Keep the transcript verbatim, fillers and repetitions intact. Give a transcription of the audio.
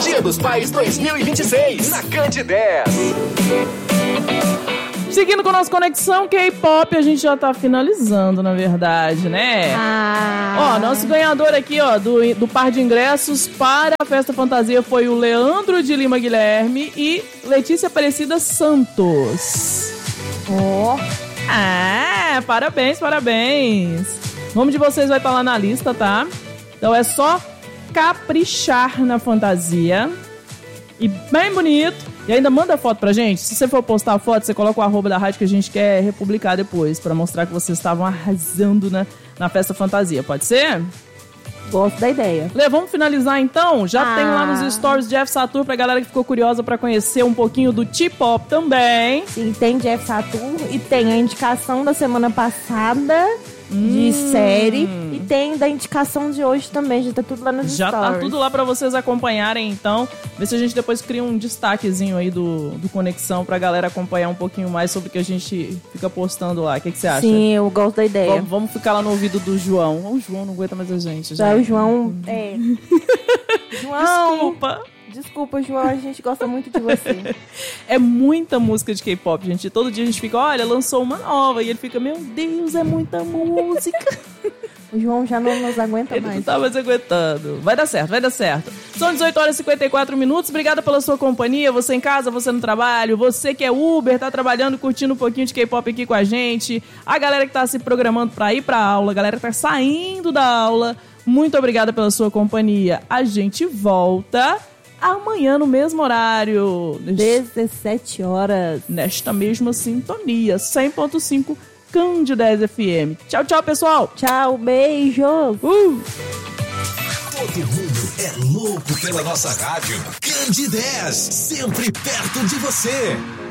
Dia dos Pais dois mil e vinte e seis, na Candidez. Seguindo com a nossa conexão K-pop, a gente já tá finalizando, na verdade, né? Ah. Ó, nosso ganhador aqui, ó, do, do par de ingressos para a Festa Fantasia foi o Leandro de Lima Guilherme e Letícia Aparecida Santos. Ó. Oh. Ah, parabéns, parabéns. O nome de vocês vai estar lá na lista, tá? Então é só caprichar na fantasia. E bem bonito. E ainda manda foto pra gente. Se você for postar a foto, você coloca o arroba da rádio que a gente quer republicar depois, pra mostrar que vocês estavam arrasando na, na Festa Fantasia. Pode ser? Gosto da ideia. Lê, vamos finalizar então? Já ah. tem lá nos stories Jeff Satur pra galera que ficou curiosa pra conhecer um pouquinho do T-pop também. Sim, tem Jeff Satur e tem a indicação da semana passada hum. de série e tem da indicação de hoje também. Já tá tudo lá nos Já stories. Já tá tudo lá pra vocês acompanharem, então. Vê se a gente depois cria um destaquezinho aí do, do Conexão pra galera acompanhar um pouquinho mais sobre o que a gente fica postando lá. O que, que você acha? Sim, eu gosto da ideia. Vamos, vamos ficar lá no ouvido do João. O João não aguenta mais a gente. Já. É, o João... É. João... Desculpa. Desculpa, João, a gente gosta muito de você. É muita música de K-pop, gente. Todo dia a gente fica, olha, lançou uma nova. E ele fica, meu Deus, é muita música. O João já não nos aguenta ele mais. Ele não tá mais aguentando. Vai dar certo, vai dar certo. São dezoito horas e cinquenta e quatro minutos. Obrigada pela sua companhia. Você em casa, você no trabalho. Você que é Uber, tá trabalhando, curtindo um pouquinho de K-pop aqui com a gente. A galera que tá se programando pra ir pra aula. A galera que tá saindo da aula. Muito obrigada pela sua companhia. A gente volta amanhã no mesmo horário. dezessete horas. Nesta mesma sintonia. cem ponto cinco Candidez F M. Tchau, tchau, pessoal. Tchau, beijos. Uh. Todo mundo é louco pela nossa rádio. Candidez, sempre perto de você.